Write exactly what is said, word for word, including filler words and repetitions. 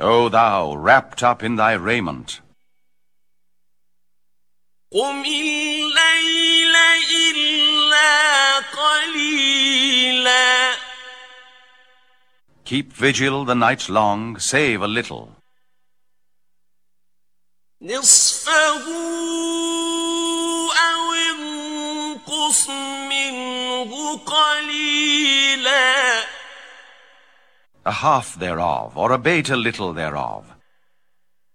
O thou, wrapped up in thy raiment. قم الليل إلا قليلا. Keep vigil the night long, save a little. نصفه أو انقص منه قليلا. A half thereof, or abate a little thereof.